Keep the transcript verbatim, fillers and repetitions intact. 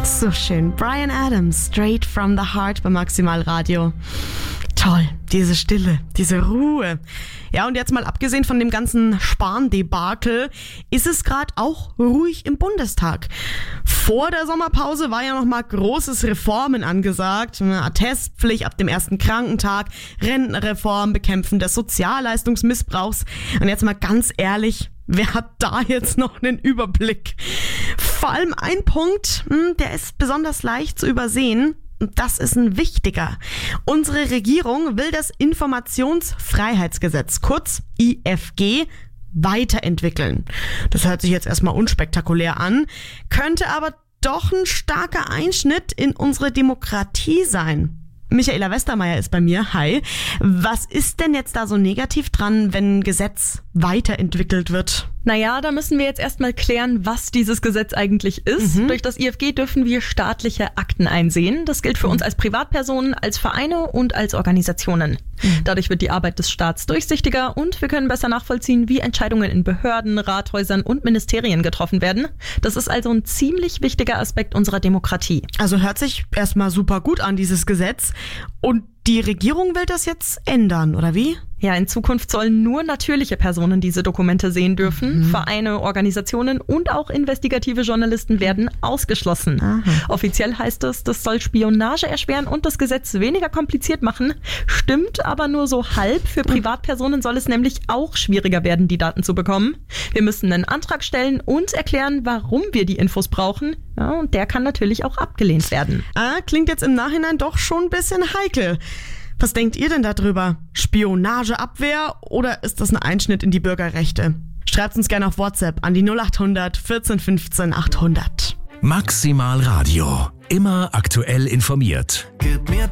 So schön. Bryan Adams, Straight from the Heart bei Maximal Radio. Toll, diese Stille, diese Ruhe. Ja, und jetzt mal abgesehen von dem ganzen Spahn-Debakel, ist es gerade auch ruhig im Bundestag. Vor der Sommerpause war ja noch mal großes Reformen angesagt. Attestpflicht ab dem ersten Krankentag, Rentenreform, Bekämpfen des Sozialleistungsmissbrauchs. Und jetzt mal ganz ehrlich, wer hat da jetzt noch einen Überblick? Vor allem ein Punkt, der ist besonders leicht zu übersehen. Und das ist ein wichtiger. Unsere Regierung will das Informationsfreiheitsgesetz, kurz I F G, weiterentwickeln. Das hört sich jetzt erstmal unspektakulär an, könnte aber doch ein starker Einschnitt in unsere Demokratie sein. Michaela Westermeier ist bei mir. Hi. Was ist denn jetzt da so negativ dran, wenn ein Gesetz weiterentwickelt wird? Naja, da müssen wir jetzt erstmal klären, was dieses Gesetz eigentlich ist. Mhm. Durch das I F G dürfen wir staatliche Akten einsehen. Das gilt für uns als Privatpersonen, als Vereine und als Organisationen. Mhm. Dadurch wird die Arbeit des Staats durchsichtiger und wir können besser nachvollziehen, wie Entscheidungen in Behörden, Rathäusern und Ministerien getroffen werden. Das ist also ein ziemlich wichtiger Aspekt unserer Demokratie. Also hört sich erstmal super gut an, dieses Gesetz. Und die Regierung will das jetzt ändern, oder wie? Ja, in Zukunft sollen nur natürliche Personen diese Dokumente sehen dürfen. Mhm. Vereine, Organisationen und auch investigative Journalisten werden ausgeschlossen. Aha. Offiziell heißt es, das soll Spionage erschweren und das Gesetz weniger kompliziert machen. Stimmt aber nur so halb. Für Privatpersonen soll es nämlich auch schwieriger werden, die Daten zu bekommen. Wir müssen einen Antrag stellen und erklären, warum wir die Infos brauchen. Ja, und der kann natürlich auch abgelehnt werden. Ah, klingt jetzt im Nachhinein doch schon ein bisschen heikel. Was denkt ihr denn darüber? Spionageabwehr oder ist das ein Einschnitt in die Bürgerrechte? Schreibt uns gerne auf WhatsApp an die null acht hundert vierzehn fünfzehn achthundert. Maximal Radio. Immer aktuell informiert. Gib mir